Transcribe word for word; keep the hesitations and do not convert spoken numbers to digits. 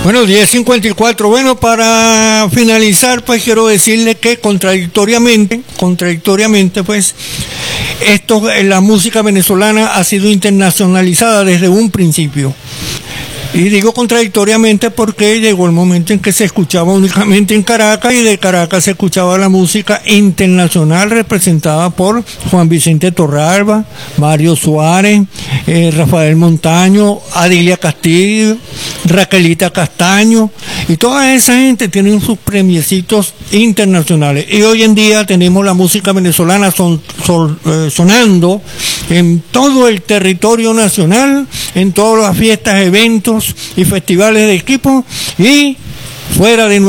Bueno, diez cincuenta y cuatro. Bueno, para finalizar, pues quiero decirle que contradictoriamente, contradictoriamente, pues, esto, la música venezolana ha sido internacionalizada desde un principio. Y digo contradictoriamente porque llegó el momento en que se escuchaba únicamente en Caracas y de Caracas se escuchaba la música internacional representada por Juan Vicente Torralba, Mario Suárez, eh, Rafael Montaño, Adilia Castillo, Raquelita Castaño, y toda esa gente tienen sus premiecitos internacionales. Y hoy en día tenemos la música venezolana son, son, eh, sonando en todo el territorio nacional, en todas las fiestas, eventos y festivales de equipo y fuera de